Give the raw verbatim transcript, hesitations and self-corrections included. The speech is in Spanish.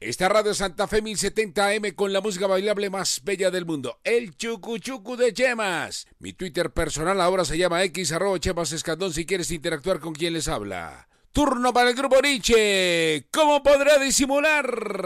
Esta Radio Santa Fe mil setenta A M con la música bailable más bella del mundo, el Chucu Chucu de Chemas. Mi Twitter personal ahora se llama X, arroba Chemas Escandón, si quieres interactuar con quien les habla. Turno para el grupo Nietzsche. ¿Cómo podrá disimular?